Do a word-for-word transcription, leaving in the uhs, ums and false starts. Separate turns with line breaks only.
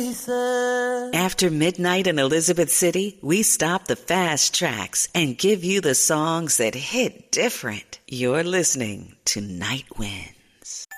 dice.
After midnight in Elizabeth City, we stop the fast tracks and give you the songs that hit different. You're listening to Night Wind.